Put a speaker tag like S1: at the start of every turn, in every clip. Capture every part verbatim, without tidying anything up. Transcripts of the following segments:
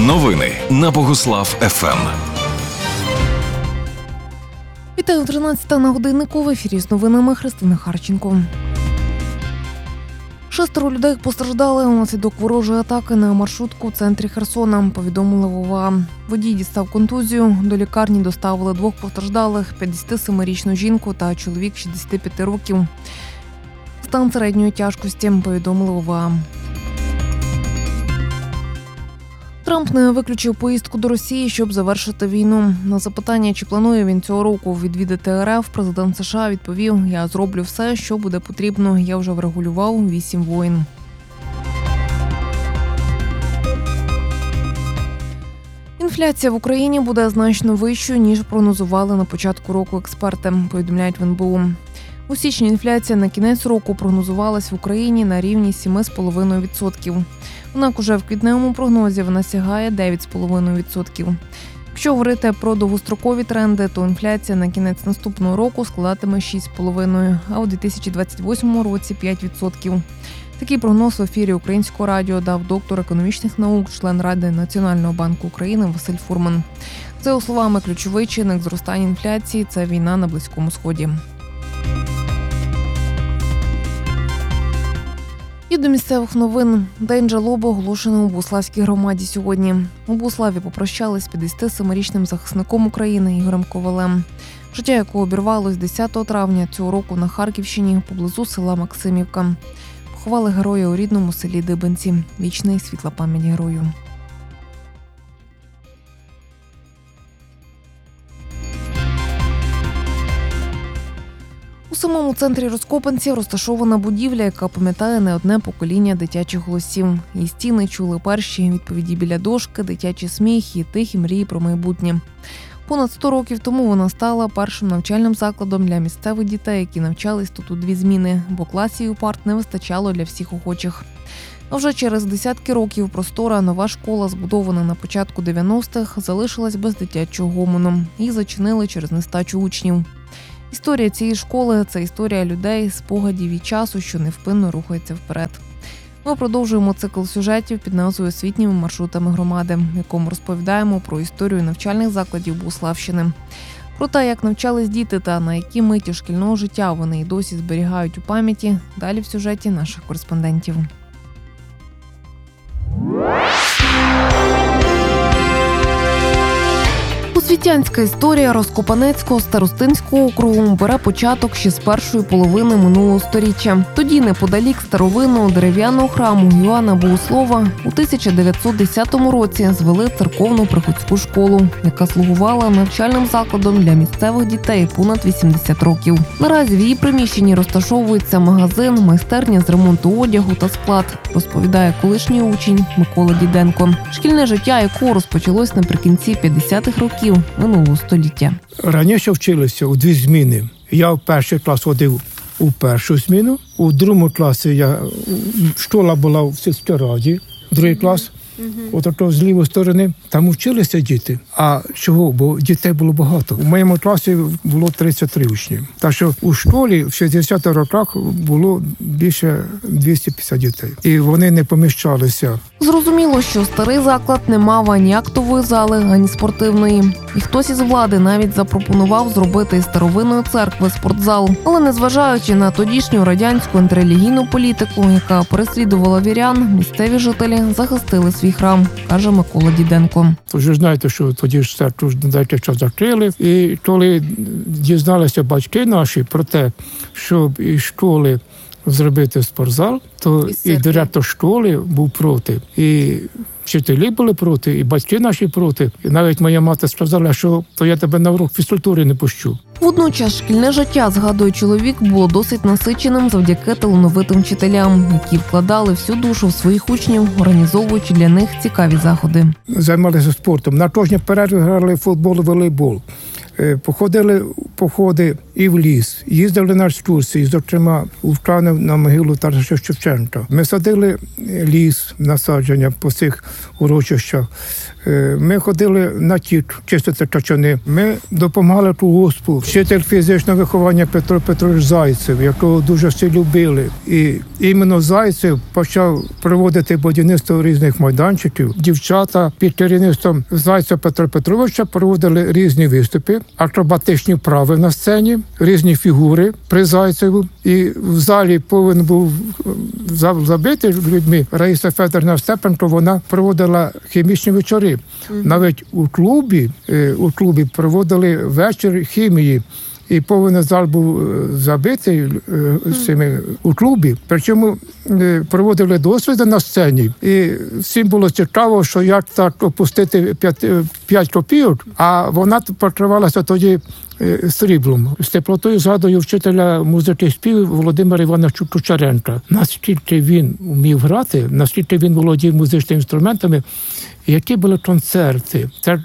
S1: Новини на Богослав-ФМ.
S2: Вітаю, тринадцята на годиннику. В ефірі з новинами Христина Харченко. Шестеро людей постраждали унаслідок ворожої атаки на маршрутку в центрі Херсона, повідомили в ОВА. Водій дістав контузію. До лікарні доставили двох постраждалих – п'ятдесятисемирічну жінку та чоловік шістдесят п'ять років. Стан середньої тяжкості, повідомили ОВА. Трамп не виключив поїздку до Росії, щоб завершити війну. На запитання, чи планує він цього року відвідати РФ, президент США відповів: «Я зроблю все, що буде потрібно. Я вже врегулював вісім воєн». Інфляція в Україні буде значно вищою, ніж прогнозували на початку року експерти, повідомляють в ен бе у. У січні інфляція на кінець року прогнозувалась в Україні на рівні сім цілих п'ять десятих відсотка. Однак уже в квітневому прогнозі вона сягає дев'ять цілих п'ять десятих відсотка. Якщо говорити про довгострокові тренди, то інфляція на кінець наступного року складатиме шість цілих п'ять десятих, а у дві тисячі двадцять восьмому році – п'ять відсотків. Такий прогноз в ефірі Українського радіо дав доктор економічних наук, член Ради Національного банку України Василь Фурман. За його словами, ключовий чинник зростання інфляції – це війна на Близькому Сході. І до місцевих новин. День жалоби оголошено у Богуславській громаді сьогодні. У Богуславі попрощались з п'ятдесятисемирічним захисником України Ігорем Ковалем, життя якого обірвалось десятого травня цього року на Харківщині, поблизу села Максимівка. Поховали героя у рідному селі Дибенці. Вічна і світла пам'ять герою. У самому центрі Роскопанців розташована будівля, яка пам'ятає не одне покоління дитячих голосів. Її стіни чули перші відповіді біля дошки, дитячі сміхи і тихі мрії про майбутнє. Понад сто років тому вона стала першим навчальним закладом для місцевих дітей, які навчались тут у дві зміни, бо класів і парт не вистачало для всіх охочих. А вже через десятки років простора нова школа, збудована на початку дев'яностих, залишилась без дитячого гомону. Їх зачинили через нестачу учнів. Історія цієї школи – це історія людей, спогадів і часу, що невпинно рухається вперед. Ми продовжуємо цикл сюжетів під назвою «Освітніми маршрутами громади», в якому розповідаємо про історію навчальних закладів Богуславщини. Про те, як навчались діти та на які миті шкільного життя вони й досі зберігають у пам'яті, далі в сюжеті наших кореспондентів. Освітянська історія Роскопанецького старостинського округу бере початок ще з першої половини минулого сторіччя. Тоді неподалік старовинного дерев'яного храму Іоанна Богослова у тисяча дев'ятсот десятому році звели церковно-приходську школу, яка слугувала навчальним закладом для місцевих дітей понад вісімдесят років. Наразі в її приміщенні розташовується магазин, майстерня з ремонту одягу та склад, розповідає колишній учень Микола Діденко, шкільне життя якого розпочалось наприкінці п'ятдесятих років минулого століття.
S3: Раніше вчилися у дві зміни. Я в перший клас ходив у першу зміну, у другому класі я, школа була в сільській раді, другий клас, mm-hmm. от з лівої сторони, там вчилися діти. А чого? Бо дітей було багато. У моєму класі було тридцять три учні. Так що у школі в шістдесятих роках було більше двісті п'ятдесят дітей. І вони не поміщалися.
S2: Зрозуміло, що старий заклад не мав ані актової зали, ані спортивної. І хтось із влади навіть запропонував зробити із старовинної церкви спортзал. Але незважаючи на тодішню радянську антирелігійну політику, яка переслідувала вірян, місцеві жителі захистили свій храм, каже Микола Діденко.
S3: Тож ви знаєте, що тоді ж церкву деякий час закрили. І коли дізналися батьки наші про те, щоб із школи зробити спортзал, то і, і директор школи був проти, і вчителі були проти, і батьки наші проти. І навіть моя мати сказала, що то я тебе на урок фізкультури не пущу.
S2: Водночас шкільне життя, згадує чоловік, було досить насиченим завдяки талановитим вчителям, які вкладали всю душу в своїх учнів, організовуючи для них цікаві заходи.
S3: Займалися спортом. На кожній перерві грали футбол, волейбол. Походили походи і в ліс. Їздили на екскурсії, зокрема, у Вканів на могилу Тараса Шевченка. Ми садили ліс, насадження по цих урочищах. Ми ходили на тік, чистити качани. Ми допомагали колгоспу. Вчитель фізичного виховання Петро Петрович Зайцев, якого дуже всі любили. І іменно Зайцев почав проводити будівництво різних майданчиків. Дівчата під керівництвом Зайцева Петра Петровича проводили різні виступи, акробатичні вправи на сцені, різні фігури при Зайцеву. І в залі повинен був забити людьми Раїса Федорівна Степанко, вона проводила хімічні вечори. Mm-hmm. Навіть у клубі, у клубі проводили вечір хімії. І повинен зал був забитий mm. цими, у клубі. Причому проводили досліди на сцені. І всім було цікаво, що як так опустити п'ять копійок, а вона покривалася тоді сріблом. З теплотою згадую вчителя музики співу Володимира Івановича Кучеренка. Наскільки він вмів грати, наскільки він володів музичними інструментами, які були концерти. Це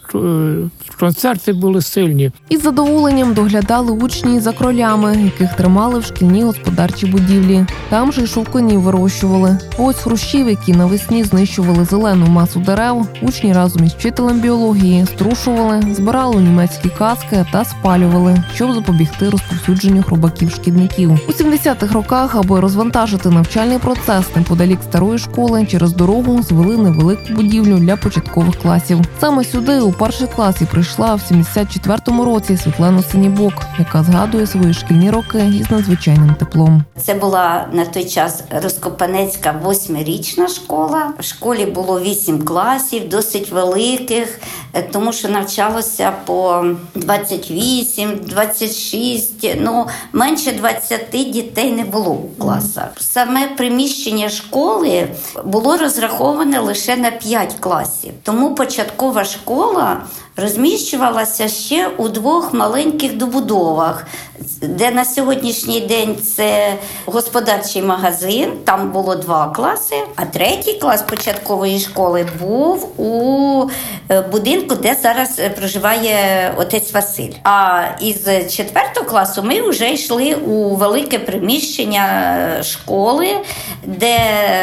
S3: концерти були сильні.
S2: Із задоволенням доглядали учні за кролями, яких тримали в шкільній господарчій будівлі. Там же й шовкунів вирощували. Ось хрущів, які навесні знищували зелену масу дерев, учні разом із вчителем біології струшували, збирали німецькі каски та спалювали, щоб запобігти розповсюдженню хробаків-шкідників. У сімдесятих роках, аби розвантажити навчальний процес неподалік старої школи, через дорогу звели невелику будівлю для початкових класів. Саме сюди у перший клас і прийшла в сімдесят четвертому році Світлана Синібок, яка згадує свої шкільні роки із надзвичайним теплом.
S4: Це була на той час Роскопанецька восьмирічна школа. В школі було вісім класів, досить великих, тому що навчалося по двадцять вісім, двадцять шість, ну менше двадцяти дітей не було у класах. Саме приміщення школи було розраховане лише на п'ять класів. Тому початкова школа розміщувалася ще у двох маленьких добудовах, де на сьогоднішній день це господарчий магазин, там було два класи, а третій клас початкової школи був у будинку, де зараз проживає отець Василь. А із четвертого класу ми вже йшли у велике приміщення школи, де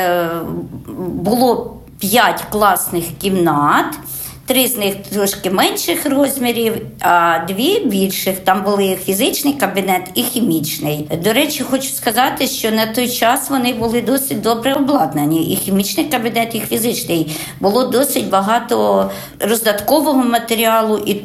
S4: було п'ять класних кімнат. Три з них трошки менших розмірів, а дві більших. Там були фізичний кабінет і хімічний. До речі, хочу сказати, що на той час вони були досить добре обладнані. І хімічний кабінет, і фізичний. Було досить багато роздаткового матеріалу, і